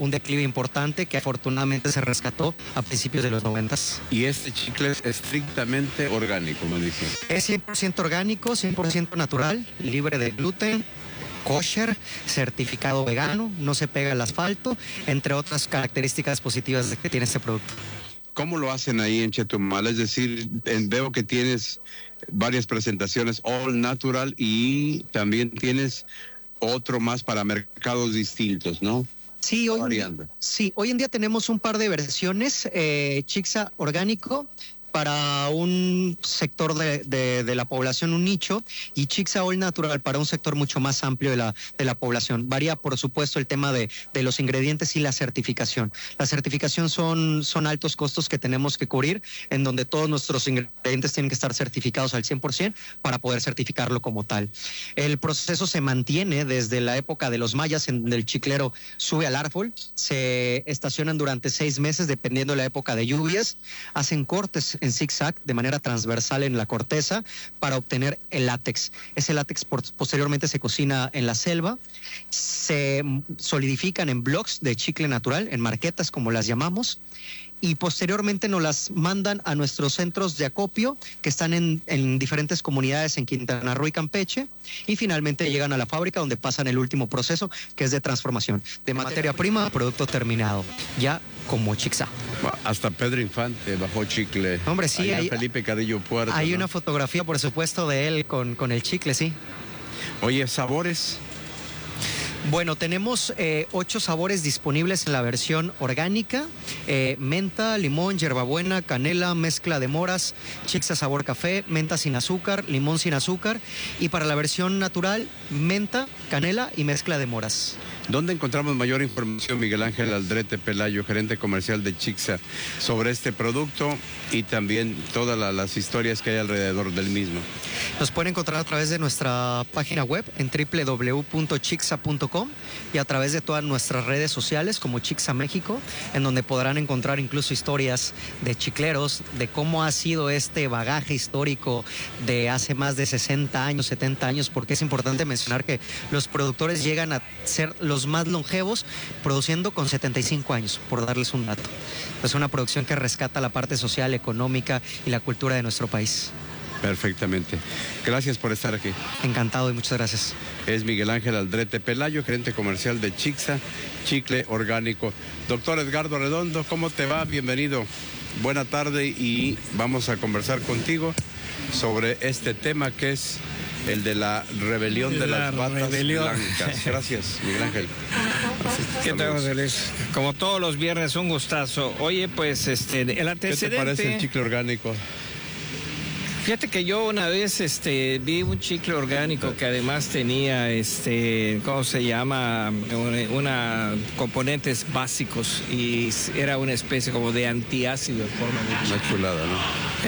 un declive importante que afortunadamente se rescató a principios de los 90s. Y este chicle es estrictamente orgánico, me dice. Es 100% orgánico, 100% natural, libre de gluten, kosher, certificado vegano, no se pega al asfalto, entre otras características positivas que tiene este producto. ¿Cómo lo hacen ahí en Chetumal? Es decir, veo que tienes varias presentaciones all natural y también tienes otro más para mercados distintos, ¿no? Sí, hoy en día tenemos un par de versiones, Chixa orgánico para un sector de la población, un nicho, y Chixa All Natural para un sector mucho más amplio de la población. Varía, por supuesto, el tema de los ingredientes y la certificación. La certificación son altos costos que tenemos que cubrir, en donde todos nuestros ingredientes tienen que estar certificados al 100% para poder certificarlo como tal. El proceso se mantiene desde la época de los mayas, en donde el chiclero sube al árbol, se estacionan durante 6 meses, dependiendo de la época de lluvias, hacen cortes en zigzag de manera transversal en la corteza para obtener el látex. Ese látex posteriormente se cocina en la selva, se solidifican en blocks de chicle natural, en marquetas como las llamamos, y posteriormente nos las mandan a nuestros centros de acopio que están en diferentes comunidades en Quintana Roo y Campeche, y finalmente llegan a la fábrica donde pasan el último proceso, que es de transformación de materia prima a producto terminado, ya como Chixa. Hasta Pedro Infante bajó chicle. Hombre, sí. Hay Felipe Carrillo Puerto. Hay, ¿no?, una una fotografía, por supuesto, de él con el chicle, sí. Oye, ¿sabores? Bueno, tenemos 8 sabores disponibles en la versión orgánica, menta, limón, hierbabuena, canela, mezcla de moras, Chixa sabor café, menta sin azúcar, limón sin azúcar, y para la versión natural, menta, canela y mezcla de moras. ¿Dónde encontramos mayor información, Miguel Ángel Aldrete Pelayo, gerente comercial de Chixa, sobre este producto y también todas las historias que hay alrededor del mismo? Nos pueden encontrar a través de nuestra página web en www.chixa.com y a través de todas nuestras redes sociales como Chixa México, en donde podrán encontrar incluso historias de chicleros, de cómo ha sido este bagaje histórico de hace más de 60 años, 70 años, porque es importante mencionar que los productores llegan a ser los más longevos produciendo con 75 años, por darles un dato. Es una producción que rescata la parte social, económica y la cultura de nuestro país. Perfectamente. Gracias por estar aquí. Encantado y muchas gracias. Es Miguel Ángel Aldrete Pelayo, gerente comercial de Chixa, chicle orgánico. Doctor Edgardo Redondo, ¿cómo te va? Bienvenido. Buena tarde y vamos a conversar contigo sobre este tema que es el de la rebelión de las batas blancas. Gracias, Miguel Ángel. ¿Qué tal, José Luis? Como todos los viernes, un gustazo. Oye, pues el antecedente... ¿Qué te parece el chicle orgánico? Fíjate que yo una vez vi un chicle orgánico que además tenía, ¿cómo se llama? Componentes básicos, y era una especie como de antiácido en forma de chicle. Una chulada, ¿no?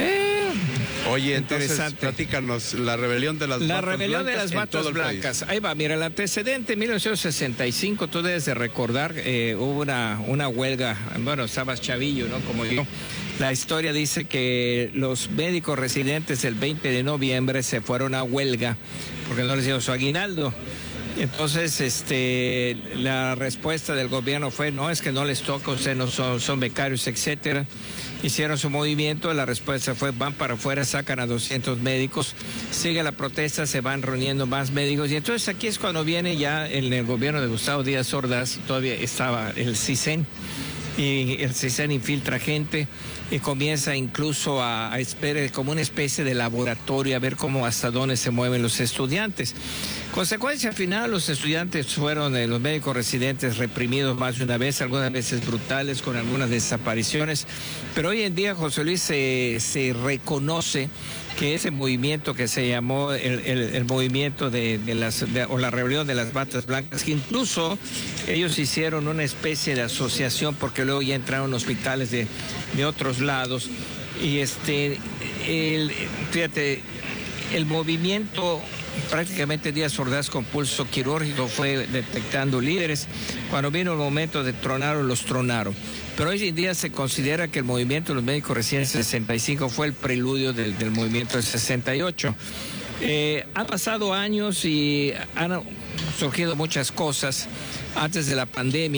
Oye, entonces, platícanos, la rebelión de las batas blancas. La rebelión de las batas blancas. Ahí va, mira, el antecedente, en 1965, tú debes de recordar, hubo una huelga, bueno, estabas chavillo, ¿no? Como yo. La historia dice que los médicos residentes el 20 de noviembre se fueron a huelga porque no les dio su aguinaldo. Entonces, la respuesta del gobierno fue, no, es que no les toca, ustedes no son becarios, etcétera. Hicieron su movimiento, la respuesta fue, van para afuera, sacan a 200 médicos, sigue la protesta, se van reuniendo más médicos, y entonces aquí es cuando viene ya en el gobierno de Gustavo Díaz Ordaz, todavía estaba el CISEN, y el CISEN infiltra gente y comienza incluso a esperar como una especie de laboratorio a ver cómo hasta dónde se mueven los estudiantes. Consecuencia final, los estudiantes fueron, los médicos residentes, reprimidos más de una vez, algunas veces brutales, con algunas desapariciones, pero hoy en día, José Luis, se reconoce que ese movimiento que se llamó el movimiento o la rebelión de las batas blancas, que incluso ellos hicieron una especie de asociación porque luego ya entraron hospitales de otros lados, y fíjate, el movimiento prácticamente Díaz Ordaz con pulso quirúrgico fue detectando líderes. Cuando vino el momento de tronarlos, los tronaron. Pero hoy en día se considera que el movimiento de los médicos residentes del 65 fue el preludio del movimiento del 68. Han pasado años y han surgido muchas cosas antes de la pandemia.